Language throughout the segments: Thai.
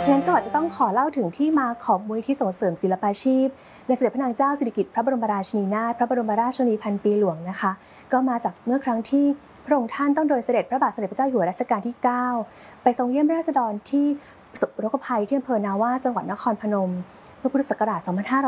งั้นก็อาจจะต้องขอเล่าถึงที่มาของมูลนิธิส่งเสริมศิลปาชีพในสมเด็จพระนางเจ้าสิริกิติ์พระบรมราชินีนาถพระบรมราชชนนีพันปีหลวงนะคะก็มาจากเมื่อครั้งที่พระองค์ท่านต้องโดยเสด็จพระบาทสมเด็จพระเจ้าอยู่หัวรัชกาลที่ 9ไปทรงเยี่ยมราษฎรที่ประสบอุทกภัยที่อำเภอนาว่าจังหวัดนครพนมเมื่อพุทธศักราช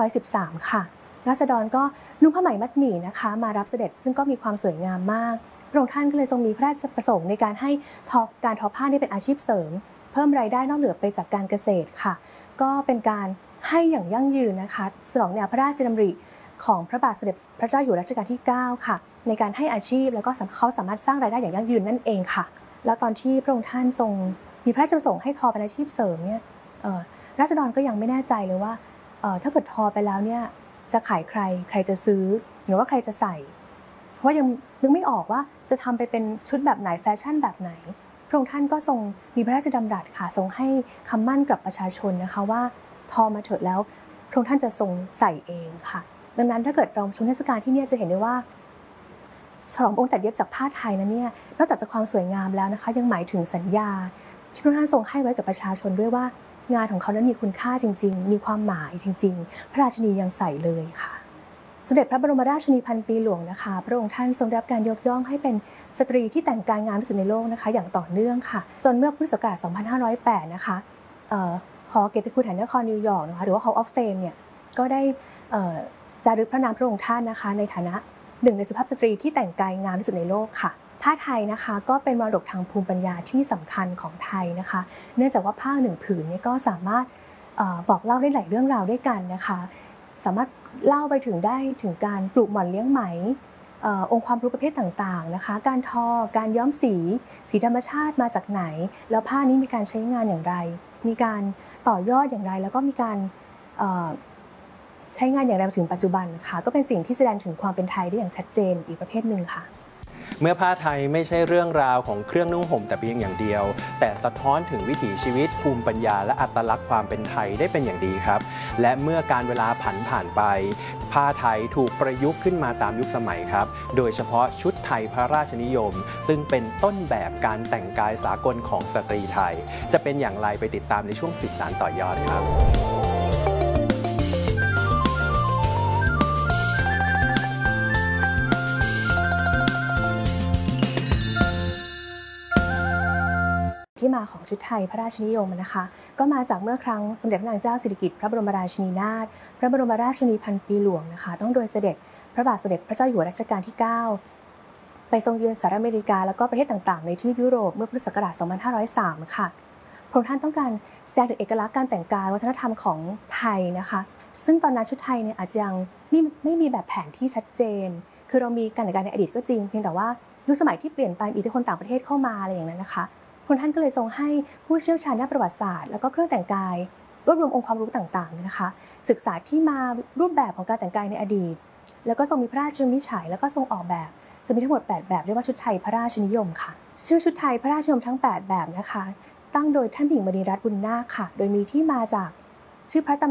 2513 ค่ะราษฎรก็นุ่งผ้าไหมมัดหมี่นะคะมารับเสด็จซึ่งก็มีความสวยงามมากพระองค์ท่านก็เลยทรงมีพระราชประสงค์ในการให้การทอผ้านี่เป็นอาชีพเสริมเพิ่มรายได้นอกเหนือไปจากการเกษตรค่ะก็เป็นการให้อย่างยั่งยืนนะคะสนองแนวพระราชดำริของพระบาทสมเด็จพระเจ้าอยู่หัวรัชกาลที่ 9 ค่ะในการให้อาชีพแล้วก็เขาสามารถสร้างรายได้อย่างยั่งยืนนั่นเองค่ะแล้วตอนที่พระองค์ท่านทรงมีพระราชประสงค์ให้ทอเป็นอาชีพเสริมเนี่ยราษฎรก็ยังไม่แน่ใจเลยว่าถ้าเกิดทอไปแล้วเนี่ยจะขายใครจะซื้อหรือว่าใครจะใส่เพราะยังนึกไม่ออกว่าจะทำไปเป็นชุดแบบไหนแฟชั่นแบบไหนพระองค์ท่านก็ทรงมีพระราชดำรัสค่ะทรงให้คำมั่นกับประชาชนนะคะว่าทอมาเถิดแล้วพระองค์ท่านจะทรงใส่เองค่ะดังนั้นถ้าเกิดเราชมเทศกาลที่นี่จะเห็นได้ว่าฉลององค์ตัดเย็บจากผ้าไทยนั้นเนี่ยนอกจากจะความสวยงามแล้วนะคะยังหมายถึงสัญญาที่พระองค์ท่านทรงให้ไว้กับประชาชนด้วยว่างานของเขานั้นมีคุณค่าจริงๆมีความหมายจริงๆพระราชินียังใส่เลยค่ะสมเด็จพระบรมราชชนนีพันปีหลวงนะคะพระองค์ท่านทรงได้รับการยกย่องให้เป็นสตรีที่แต่งกายงามที่สุดในโลกนะคะอย่างต่อเนื่องค่ะจนเมื่อพุทธศักราช 2508 นะคะหอเกียรติคุณแห่งนครนิวยอร์กนะคะหรือว่า Hall of Fame เนี่ยก็ได้จารึกพระนามพระองค์ท่านนะคะในฐานะหนึ่งในสุภาพสตรีที่แต่งกายงามที่สุดในโลกค่ะผ้าไทยนะคะก็เป็นมรดกทางภูมิปัญญาที่สำคัญของไทยนะคะเนื่องจากว่าผ้าหนึ่งผืนนี้ก็สามารถบอกเล่าได้หลายเรื่องราวด้วยกันนะคะสามารถเล่าไปถึงการปลูกหม่อนเลี้ยงไหมองค์ความรู้ประเภทต่างๆนะคะการทอการย้อมสีธรรมชาติมาจากไหนแล้วผ้านี้มีการใช้งานอย่างไรมีการต่อยอดอย่างไรแล้วก็มีการใช้งานอย่างไรถึงปัจจุบันค่ะก็เป็นสิ่งที่แสดงถึงความเป็นไทยได้อย่างชัดเจนอีกประเภทหนึ่งค่ะเมื่อผ้าไทยไม่ใช่เรื่องราวของเครื่องนุ่งห่มแต่เพียงอย่างเดียวแต่สะท้อนถึงวิถีชีวิตภูมิปัญญาและอัตลักษณ์ความเป็นไทยได้เป็นอย่างดีครับและเมื่อการเวลาผ่านไปผ้าไทยถูกประยุกต์ขึ้นมาตามยุคสมัยครับโดยเฉพาะชุดไทยพระราชนิยมซึ่งเป็นต้นแบบการแต่งกายสากลของสตรีไทยจะเป็นอย่างไรไปติดตามในช่วงสืบสานต่อยอดครับที่มาของชุดไทยพระราชนิยมนะคะก็มาจากเมื่อครั้งสมเด็จพระนางเจ้าสิริกิติ์พระบรมราชินีนาถพระบรมราชชนนีพันปีหลวงนะคะต้องโดยเสด็จพระบาทสมเด็จพระเจ้าอยู่หัวรัชกาลที่ 9ไปทรงเยือนสหรัฐอเมริกาแล้วก็ประเทศต่างๆในทวีปยุโรปเมื่อพุทธศักราช 2503 ค่ะพระองค์ท่านต้องการแสดงถึงเอกลักษณ์การแต่งกายวัฒนธรรมของไทยนะคะซึ่งตอนนั้นชุดไทยเนี่ยอาจจะยังไม่มีแบบแผนที่ชัดเจนคือเรามีการแต่งกายในอดีตก็จริงเพียงแต่ว่ายุคสมัยที่เปลี่ยนไปอิทธิพลต่างประเทศเข้ามาอะไรอย่างนั้นนะคะพระองค์ท่านก็เลยทรงให้ผู้เชี่ยวชาญด้านประวัติศาสตร์แล้วก็เครื่องแต่งกายรวบรวมองค์ความรู้ต่างๆนะคะศึกษาที่มารูปแบบของการแต่งกายในอดีตแล้วก็ทรงมีพระราชวินิจฉัยแล้วก็ทรงออกแบบจะมีทั้งหมด8แบบเรียกว่าชุดไทยพระราชนิยมค่ะชื่อชุดไทยพระราชนิยมทั้ง8แบบนะคะตั้งโดยท่านหญิงมณีรัตน์บุญนาคค่ะโดยมีที่มาจากชื่อพระ